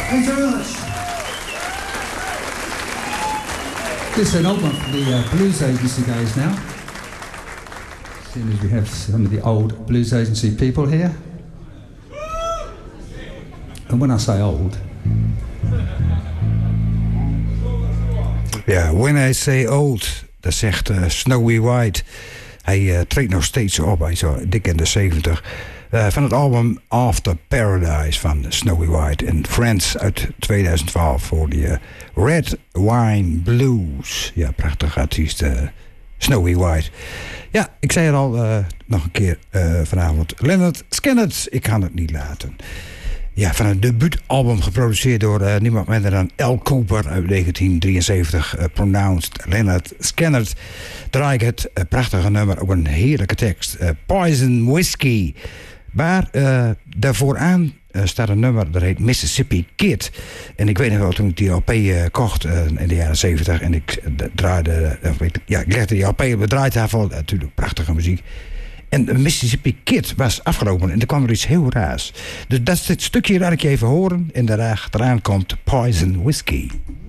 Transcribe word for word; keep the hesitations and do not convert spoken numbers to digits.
Thanks very much. This is an old one from the uh, Blues Agency days now. Seeing as we have some of the old Blues Agency people here. And when I say old... Ja, when I say old, dat zegt uh, Snowy White. Hij uh, treedt nog steeds op, hij is zo dik in de zeventig. Uh, van het album After Paradise van Snowy White en Friends uit tweeduizend twaalf voor die uh, Red Wine Blues. Ja, prachtig artiest, uh, Snowy White. Ja, ik zei het al uh, nog een keer uh, vanavond. Lynyrd Skynyrd, ik kan het niet laten. Ja, van een debuutalbum geproduceerd door uh, niemand minder dan Al Kooper uit negentien drieënzeventig. Uh, pronounced Lynyrd Skynyrd. Draai ik het uh, prachtige nummer op een heerlijke tekst. Uh, Poison Whiskey. Maar uh, daarvoor aan uh, staat een nummer dat heet Mississippi Kid. En ik weet nog wel, toen ik die L P uh, kocht uh, in de jaren zeventig... en ik uh, draaide, uh, weet, ja, ik legde die L P op de draaitafel. Uh, natuurlijk prachtige muziek. En Mississippi Kid was afgelopen en er kwam er iets heel raars. Dus dat is het stukje dat ik je even horen. En daarna komt Poison Whiskey.